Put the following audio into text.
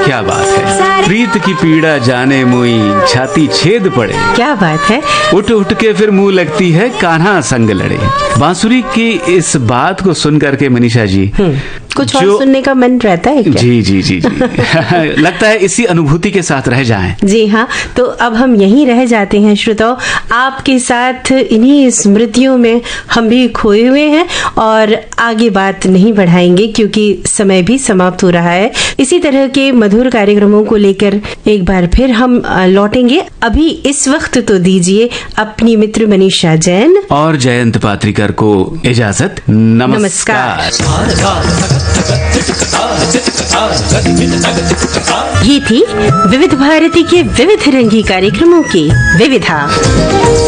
क्या बात है, प्रीत की पीड़ा जाने मुई, छाती छेद पड़े। क्या बात है, उठ उठ के फिर मुंह लगती है, कान्हा संग लड़े। बांसुरी की इस बात को सुन करके मनीषा जी कुछ और सुनने का मन रहता है क्या? जी जी जी जी लगता है इसी अनुभूति के साथ रह जाएं। जी हाँ, तो अब हम यहीं रह जाते हैं श्रोताओ, आपके साथ इन्हीं स्मृतियों में हम भी खोए हुए हैं और आगे बात नहीं बढ़ाएंगे क्योंकि समय भी समाप्त हो रहा है। इसी तरह के मधुर कार्यक्रमों को लेकर एक बार फिर हम लौटेंगे। अभी इस वक्त तो दीजिए अपनी मित्र मनीषा जैन और जयंत पात्रिकर को इजाजत। नमस्कार। ये थी विविध भारती के विविध रंगी कार्यक्रमों की विविधा।